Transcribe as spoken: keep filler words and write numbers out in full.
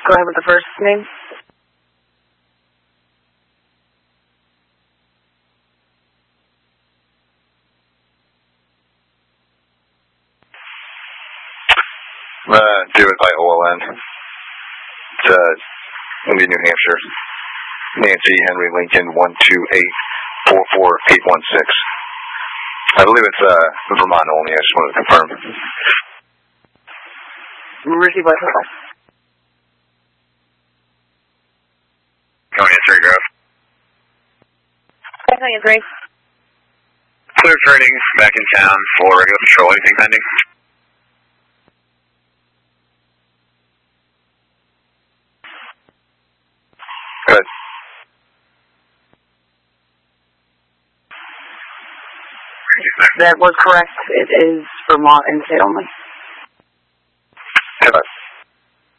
Go ahead with the first name. Uh, do it by O L N. It's, uh, it'll be New Hampshire. Nancy Henry Lincoln one two eight four four eight one six. I believe it's uh Vermont only. I just wanted to confirm. Receive by call. Going in three, go. Going in three. Clear turning, back in town for regular patrol. Anything pending? Good. That was correct. It is Vermont and state only. Good.